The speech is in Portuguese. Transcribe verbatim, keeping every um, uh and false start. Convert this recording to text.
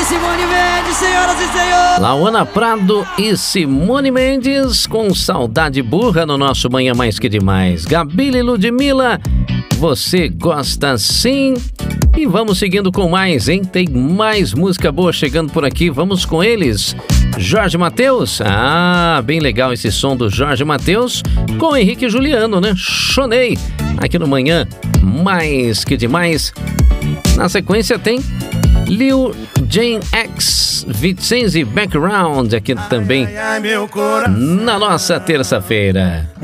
Simone Mendes, senhoras e senhores. Lauana Prado e Simone Mendes com Saudade Burra no nosso Manhã Mais Que Demais. Gabi e Ludmilla, você gosta sim? E vamos seguindo com mais, hein? Tem mais música boa chegando por aqui, vamos com eles. Jorge Mateus, ah, bem legal esse som do Jorge Mateus com Henrique e Juliano, né? Chonei, aqui no Manhã Mais Que Demais. Na sequência tem Lil Jon X, Vicenzi Background, aqui também na nossa terça-feira.